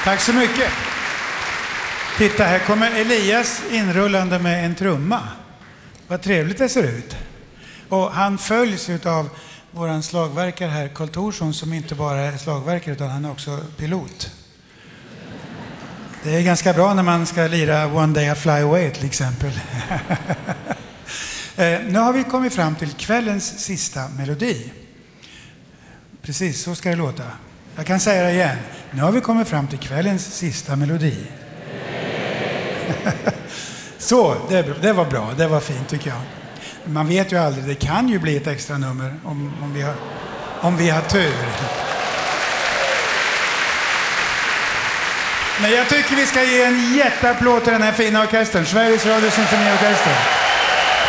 Tack så mycket. Titta, här kommer Elias inrullande med en trumma. Vad trevligt det ser ut. Och han följs av våran slagverkare här, Carl Thorsson, som inte bara är slagverkare utan han är också pilot. Det är ganska bra när man ska lira One Day I Fly Away till exempel. Nu har vi kommit fram till kvällens sista melodi. Precis, så ska det låta. Jag kan säga det igen. Nu har vi kommit fram till kvällens sista melodi. Så, det var bra. Det var fint tycker jag. Man vet ju aldrig, det kan ju bli ett extra nummer om vi har tur. Men jag tycker vi ska ge en jätteapplåd till den här fina orkestern, Sveriges Radio Symfoniorkester.